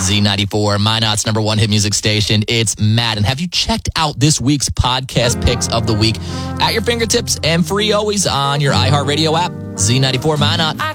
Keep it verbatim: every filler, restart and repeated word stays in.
Z ninety-four, Minot's number one hit music station. It's Matt. And have you checked out this week's podcast picks of the week at your fingertips and free always on your iHeartRadio app? Z ninety-four Minot.